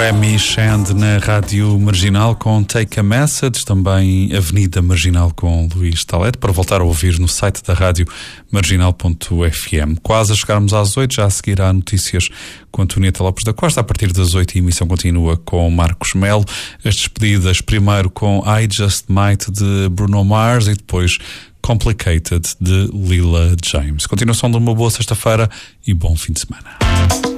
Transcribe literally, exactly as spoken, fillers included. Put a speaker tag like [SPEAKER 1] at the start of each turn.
[SPEAKER 1] Remy Shand na Rádio Marginal com Take a Message, também Avenida Marginal com Luís Talete, para voltar a ouvir no site da rádio marginal ponto f m. Quase a chegarmos às oito, já a seguir há notícias com Antonieta Lopes da Costa. A partir das oito a emissão continua com Marcos Melo. As despedidas primeiro com I Just Might de Bruno Mars e depois Complicated de Lila James. Continuação de uma boa sexta-feira e bom fim de semana.